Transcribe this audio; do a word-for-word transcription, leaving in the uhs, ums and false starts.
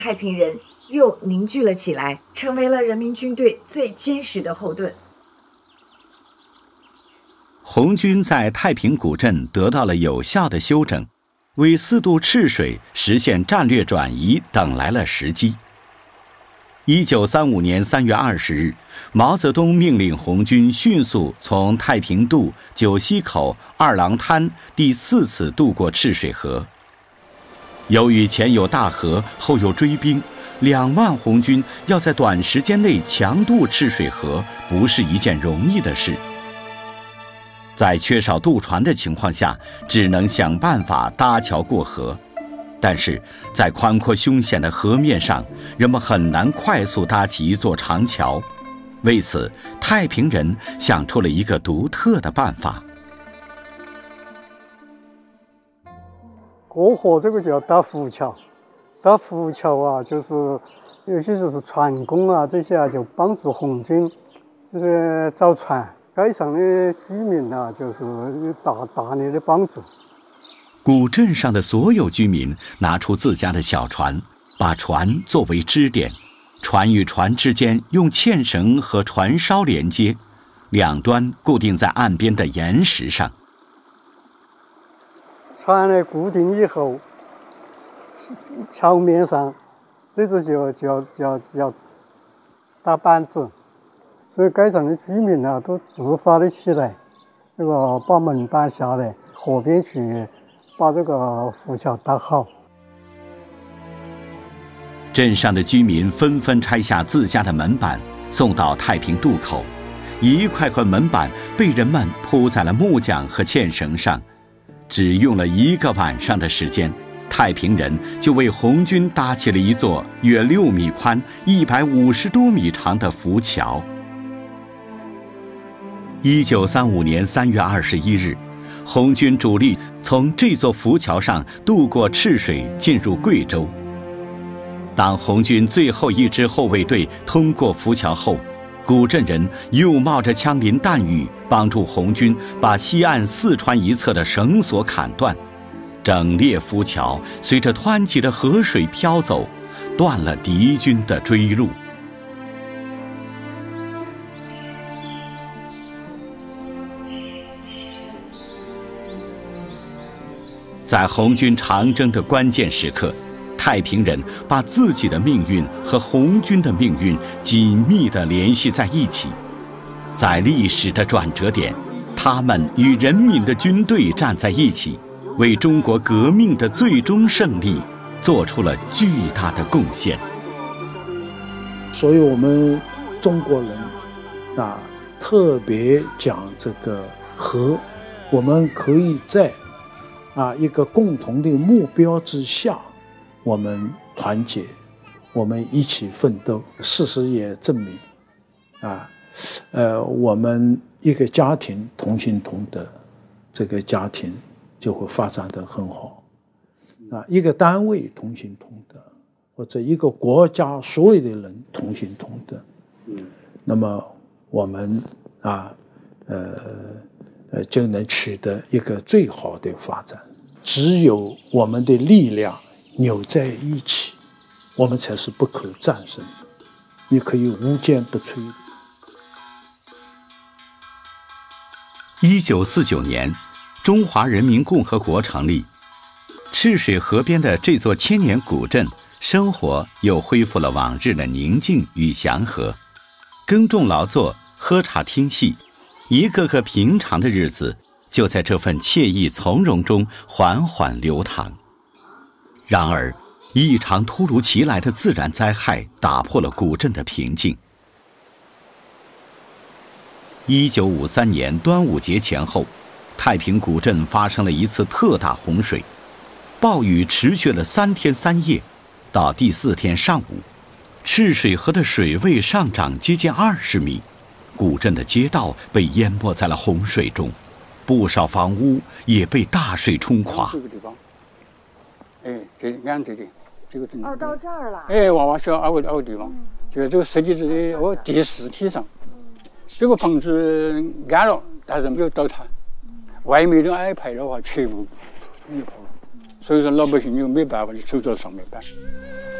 太平人又凝聚了起来，成为了人民军队最坚实的后盾。 红军在太平古镇得到了有效的休整，为四渡赤水实现战略转移等来了时机。一九三五年三月二十日，毛泽东命令红军迅速从太平渡、九溪口、二郎滩第四次渡过赤水河。由于前有大河，后有追兵，两万红军要在短时间内强渡赤水河，不是一件容易的事。在缺少渡船的情况下，只能想办法搭桥过河。但是在宽阔凶险的河面上，人们很难快速搭起一座长桥。为此，太平人想出了一个独特的办法。 过河这个叫搭浮桥，搭浮桥啊，就是有些就是船工啊，这些啊就帮助红军这个造船。街上的居民啊，就是有大大力的帮助。 古镇上的所有居民拿出自家的小船，把船作为支点，船与船之间用纤绳和船梢连接，两端固定在岸边的岩石上。 船呢固定以后，桥面上这次就就要就要就要搭板子，所以街上的居民啊都自发的起来，这个把门板下来，河边去把这个浮桥搭好。 镇上的居民纷纷拆下自家的门板，送到太平渡口。一块块门板被人们铺在了木桨和纤绳上。只用了一个晚上的时间，太平人就为红军搭起了一座约六米宽、一百五十多米长的浮桥。一九三五年三月二十一日，红军主力从这座浮桥上渡过赤水，进入贵州。当红军最后一支后卫队通过浮桥后，古镇人又冒着枪林弹雨，帮助红军把西岸四川一侧的绳索砍断。整列浮桥随着湍急的河水飘走，断了敌军的追路。在红军长征的关键时刻，太平人把自己的命运和红军的命运紧密地联系在一起。在历史的转折点，他们与人民的军队站在一起，为中国革命的最终胜利做出了巨大的贡献。 所以我们中国人啊，特别讲这个和，我们可以在啊一个共同的目标之下，我们团结，我们一起奋斗。事实也证明，啊，呃，我们一个家庭同心同德，这个家庭就会发展得很好。啊，一个单位同心同德，或者一个国家所有的人同心同德，嗯，那么我们啊，呃呃，就能取得一个最好的发展。只有我们的力量扭在一起，我们才是不可战胜的，你可以无坚不摧。 一九四九年，中华人民共和国成立，赤水河边的这座千年古镇，生活又恢复了往日的宁静与祥和。耕种劳作，喝茶听戏，一个个平常的日子就在这份惬意从容中缓缓流淌。然而，一场突如其来的自然灾害打破了古镇的平静。一九五三年端午节前后，太平古镇发生了一次特大洪水，暴雨持续了三天三夜，到第四天上午，赤水河的水位上涨接近二十米，古镇的街道被淹没在了洪水中，不少房屋也被大水冲垮。 这个地方，哎，这按这里，这个哦，到这儿了。 哎，娃娃小二个二个地方，就这个设计的哦第四梯上，这个房子安了，但是没有倒塌，外面的矮排的话全部冲就跑了，所以说老百姓就没办法，就守在上面办。